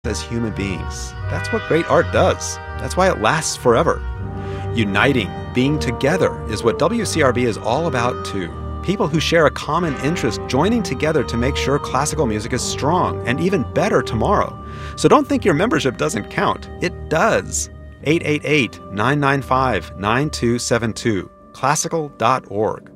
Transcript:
as human beings. That's what great art does. That's why it lasts forever. Uniting, being together is what WCRB is all about, too. People who share a common interest joining together to make sure classical music is strong and even better tomorrow. So don't think your membership doesn't count. It does. 888-995-9272. Classical.org.